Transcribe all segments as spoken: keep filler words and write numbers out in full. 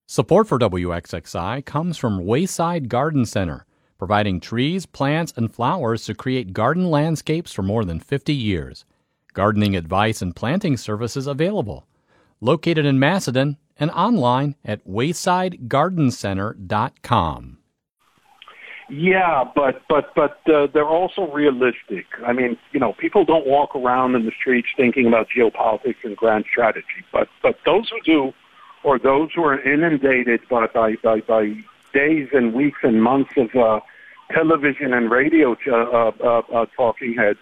Support for W X X I comes from Wayside Garden Center, providing trees, plants, and flowers to create garden landscapes for more than fifty years. Gardening advice and planting services available. Located in Macedon and online at wayside garden center dot com. Yeah, but but but uh, they're also realistic. I mean, you know, people don't walk around in the streets thinking about geopolitics and grand strategy. But but those who do, or those who are inundated by by by, by days and weeks and months of uh, television and radio uh, uh, uh, uh, talking heads,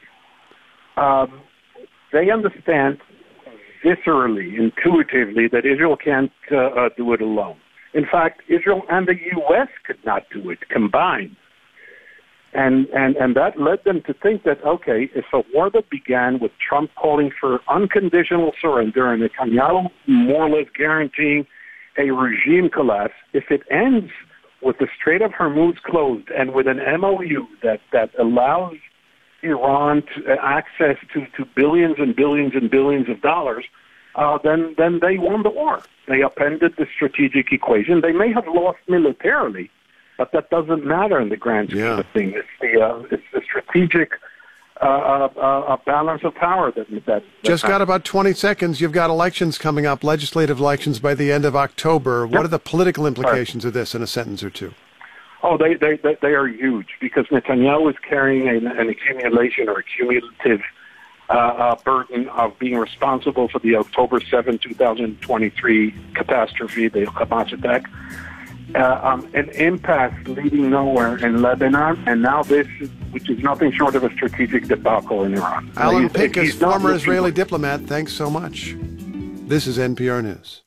um, they understand viscerally, intuitively, that Israel can't uh, uh, do it alone. In fact, Israel and the U S could not do it combined. And, and, and that led them to think that, okay, if a war that began with Trump calling for unconditional surrender and Netanyahu more or less guaranteeing a regime collapse, if it ends with the Strait of Hormuz closed and with an M O U that, that allows Iran to, uh, access to, to billions and billions and billions of dollars, uh, then then they won the war. They upended the strategic equation. They may have lost militarily, but that doesn't matter in the grand scheme yeah. of things. It's the uh, it's the strategic uh, uh, uh, balance of power that that. that Just happens. got about twenty seconds. You've got elections coming up, legislative elections by the end of October. Yep. What are the political implications right. of this in a sentence or two? Oh, they, they, they, they are huge because Netanyahu is carrying an, an accumulation or a cumulative uh, uh, burden of being responsible for the October seventh, twenty twenty-three catastrophe, the Hamas attack, uh, um, an impasse leading nowhere in Lebanon, and now this, which is nothing short of a strategic debacle in Iran. Alan He's- Pincus, he's not former looking- Israeli diplomat, thanks so much. This is N P R News.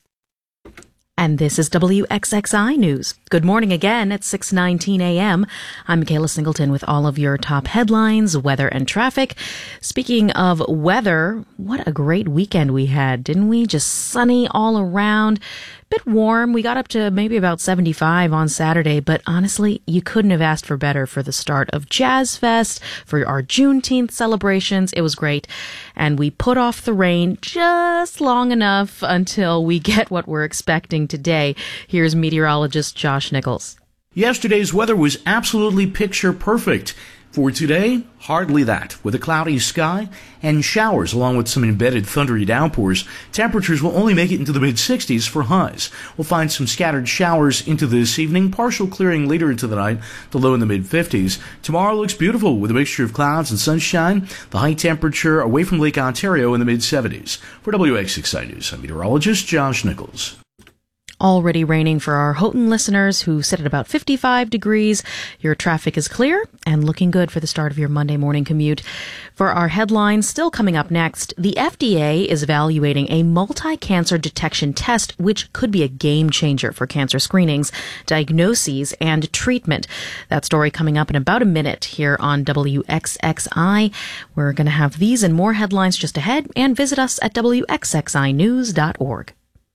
And this is W X X I News. Good morning again at six nineteen a.m. I'm Michaela Singleton with all of your top headlines, weather, and traffic. Speaking of weather, what a great weekend we had, didn't we? Just sunny all around. Bit warm. We got up to maybe about seventy-five on Saturday, but honestly, you couldn't have asked for better for the start of Jazz Fest, for our Juneteenth celebrations. It was great. And we put off the rain just long enough until we get what we're expecting today. Here's meteorologist Josh Nichols. Yesterday's weather was absolutely picture perfect. For today, hardly that. With a cloudy sky and showers along with some embedded thundery downpours, temperatures will only make it into the mid-sixties for highs. We'll find some scattered showers into this evening, partial clearing later into the night, the low in the mid-fifties. Tomorrow looks beautiful with a mixture of clouds and sunshine. The high temperature away from Lake Ontario in the mid-seventies. For W X X I News, I'm meteorologist Josh Nichols. Already raining for our Houghton listeners who sit at about fifty-five degrees. Your traffic is clear and looking good for the start of your Monday morning commute. For our headlines, still coming up next, the F D A is evaluating a multi-cancer detection test, which could be a game changer for cancer screenings, diagnoses, and treatment. That story coming up in about a minute here on W X X I. We're going to have these and more headlines just ahead, and visit us at W X X I news dot org.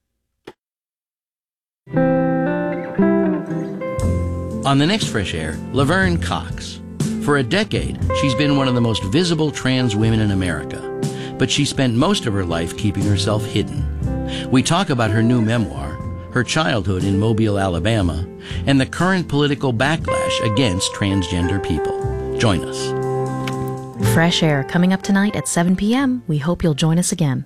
On the next Fresh Air, Laverne Cox. For a decade, she's been one of the most visible trans women in America, but she spent most of her life keeping herself hidden. We talk about her new memoir, her childhood in Mobile, Alabama, and the current political backlash against transgender people. Join us. Fresh Air coming up tonight at seven p.m. We hope you'll join us again.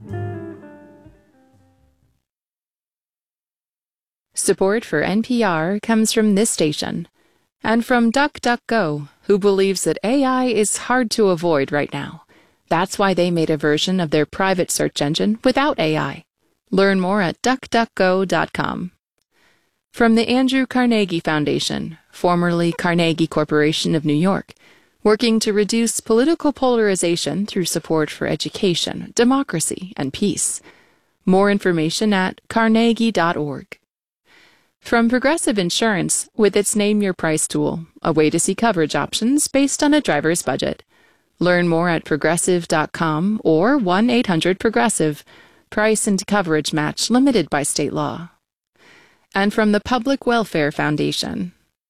Support for N P R comes from this station and from DuckDuckGo, who believes that A I is hard to avoid right now. That's why they made a version of their private search engine without A I. Learn more at duck duck go dot com. From the Andrew Carnegie Foundation, formerly Carnegie Corporation of New York, working to reduce political polarization through support for education, democracy, and peace. More information at carnegie dot org. From Progressive Insurance, with its Name Your Price tool, a way to see coverage options based on a driver's budget. Learn more at progressive dot com or one eight hundred progressive. Price and coverage match limited by state law. And from the Public Welfare Foundation.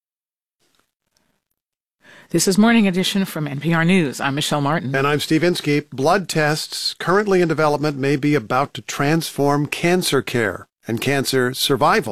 This is Morning Edition from N P R News. I'm Michelle Martin. And I'm Steve Inskeep. Blood tests currently in development may be about to transform cancer care and cancer survival.